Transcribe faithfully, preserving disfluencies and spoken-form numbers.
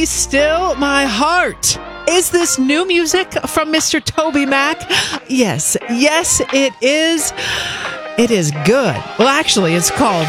Still My Heart. Is this new music from Mister Toby Mac? Yes, yes, it is. It is good. Well, actually, it's called